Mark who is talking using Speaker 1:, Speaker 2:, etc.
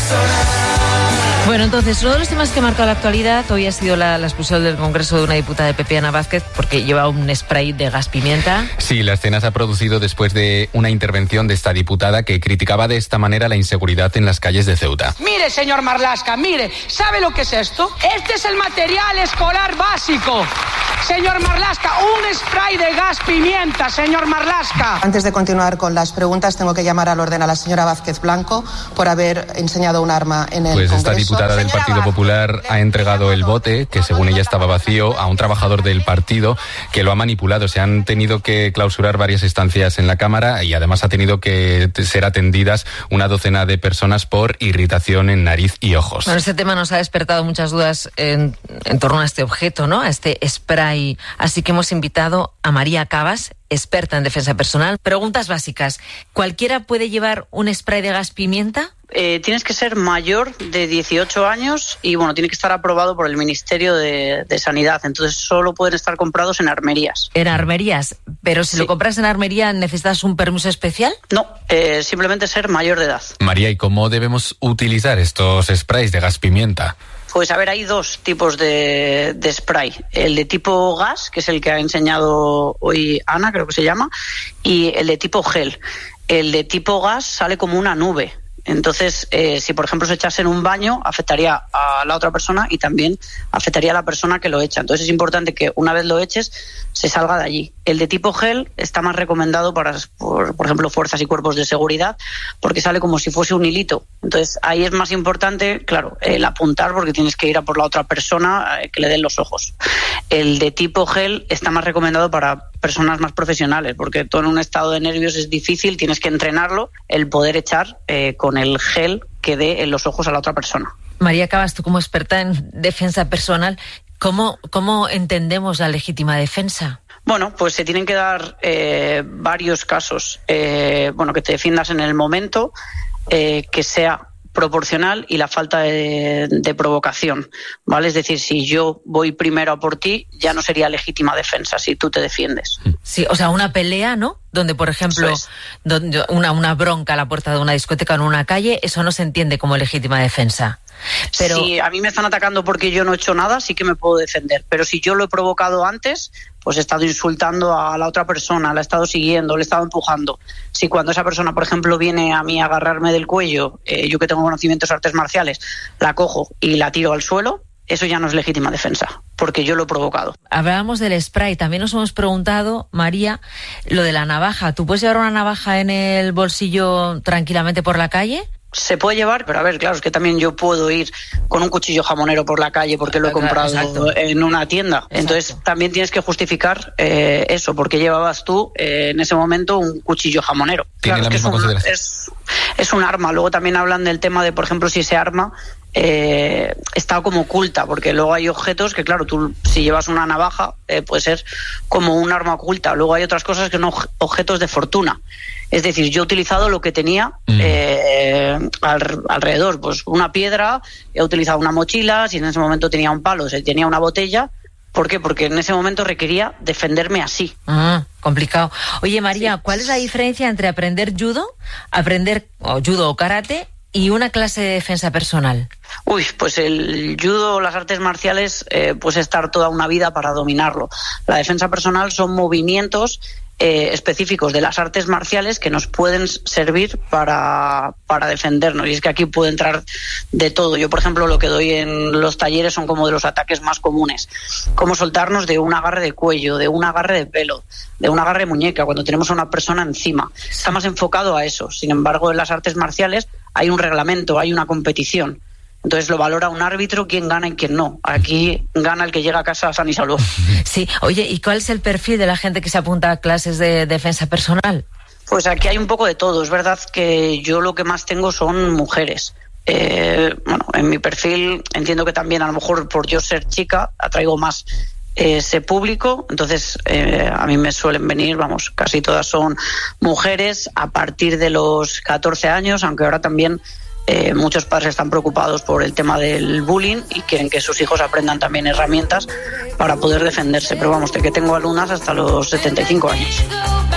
Speaker 1: Bueno, entonces, uno de los temas que ha marcado la actualidad hoy ha sido la expulsión del Congreso de una diputada de PP, Ana Vázquez, porque lleva un spray de gas pimienta.
Speaker 2: Sí, la escena se ha producido después de una intervención de esta diputada que criticaba de esta manera la inseguridad en las calles de Ceuta.
Speaker 3: Mire, señor Marlaska, mire, ¿sabe lo que es esto? Este es el material escolar básico. Señor Marlaska, un spray de gas pimienta, señor Marlaska.
Speaker 4: Antes de continuar con las preguntas, tengo que llamar al orden a la señora Vázquez Blanco por haber enseñado un arma en el Congreso.
Speaker 2: Esta diputada del Partido Popular ha entregado el bote, que según ella estaba vacío, a un trabajador del partido que lo ha manipulado. Se han tenido que clausurar varias estancias en la Cámara y además ha tenido que ser atendidas una docena de personas por irritación en nariz y ojos.
Speaker 1: Bueno, este tema nos ha despertado muchas dudas en torno a este objeto, ¿no? A este spray. Así que hemos invitado a María Cabas, experta en defensa personal. Preguntas básicas. ¿Cualquiera puede llevar un spray de gas pimienta?
Speaker 5: Tienes que ser mayor de 18 años y, bueno, tiene que estar aprobado por el Ministerio de Sanidad. Entonces, solo pueden estar comprados en armerías.
Speaker 1: ¿En armerías? Pero si lo compras en armería, ¿necesitas un permiso especial?
Speaker 5: No, simplemente ser mayor de edad.
Speaker 2: María, ¿y cómo debemos utilizar estos sprays de gas pimienta?
Speaker 5: Pues a ver, hay dos tipos de spray. El de tipo gas, que es el que ha enseñado hoy Ana, creo que se llama, y el de tipo gel. El de tipo gas sale como una nube. Entonces, si por ejemplo se echase en un baño, afectaría a la otra persona y también afectaría a la persona que lo echa. Entonces es importante que una vez lo eches, se salga de allí. El de tipo gel está más recomendado para, por ejemplo, fuerzas y cuerpos de seguridad, porque sale como si fuese un hilito. Entonces ahí es más importante, claro, el apuntar, porque tienes que ir a por la otra persona que le den los ojos. El de tipo gel está más recomendado para personas más profesionales, porque tú en un estado de nervios es difícil, tienes que entrenarlo, el poder echar con el gel que dé en los ojos a la otra persona.
Speaker 1: María Cabas, tú como experta en defensa personal, ¿cómo entendemos la legítima defensa?
Speaker 5: Bueno, pues se tienen que dar varios casos. Que te defiendas en el momento, que sea proporcional y la falta de provocación, ¿vale? Es decir, si yo voy primero a por ti, ya no sería legítima defensa si tú te defiendes.
Speaker 1: Sí, o sea, una pelea, ¿no? Donde, por ejemplo, una bronca a la puerta de una discoteca o en una calle, eso no se entiende como legítima defensa. Pero
Speaker 5: si a mí me están atacando porque yo no he hecho nada, sí que me puedo defender. Pero si yo lo he provocado antes, pues he estado insultando a la otra persona, la he estado siguiendo, le he estado empujando. Si cuando esa persona, por ejemplo, viene a mí a agarrarme del cuello, yo que tengo conocimientos de artes marciales, la cojo y la tiro al suelo, eso ya no es legítima defensa, porque yo lo he provocado.
Speaker 1: Hablábamos del spray. También nos hemos preguntado, María, lo de la navaja. ¿Tú puedes llevar una navaja en el bolsillo tranquilamente por la calle?
Speaker 5: Se puede llevar, pero a ver, claro, es que también yo puedo ir con un cuchillo jamonero por la calle porque lo he comprado en una tienda. Exacto. Entonces también tienes que justificar eso, porque llevabas tú en ese momento un cuchillo jamonero.
Speaker 2: Tiene la misma consideración.
Speaker 5: Es un arma. Luego también hablan del tema de, por ejemplo, si ese arma está como oculta, porque luego hay objetos que, claro, tú si llevas una navaja puede ser como un arma oculta. Luego hay otras cosas que son objetos de fortuna. Es decir, yo he utilizado lo que tenía alrededor, pues una piedra, he utilizado una mochila, si en ese momento tenía un palo, si tenía una botella. ¿Por qué? Porque en ese momento requería defenderme así.
Speaker 1: Complicado. Oye, María, ¿cuál es la diferencia entre aprender judo o karate y una clase de defensa personal?
Speaker 5: Pues el judo o las artes marciales, pues estar toda una vida para dominarlo. La defensa personal son movimientos específicos de las artes marciales que nos pueden servir para defendernos, y es que aquí puede entrar de todo. Yo, por ejemplo, lo que doy en los talleres son como de los ataques más comunes, cómo soltarnos de un agarre de cuello, de un agarre de pelo, de un agarre de muñeca cuando tenemos a una persona encima. Está más enfocado a eso. Sin embargo, en las artes marciales hay un reglamento, hay una competición. Entonces lo valora un árbitro quién gana y quién no. Aquí gana el que llega a casa sano y salvo.
Speaker 1: Sí, oye, ¿y cuál es el perfil de la gente que se apunta a clases de defensa personal?
Speaker 5: Pues aquí hay un poco de todo. Es verdad que yo lo que más tengo son mujeres. En mi perfil entiendo que también a lo mejor por yo ser chica atraigo más ese público. Entonces a mí me suelen venir, casi todas son mujeres a partir de los 14 años, aunque ahora también muchos padres están preocupados por el tema del bullying y quieren que sus hijos aprendan también herramientas para poder defenderse. Pero de que tengo alumnas hasta los 75 años.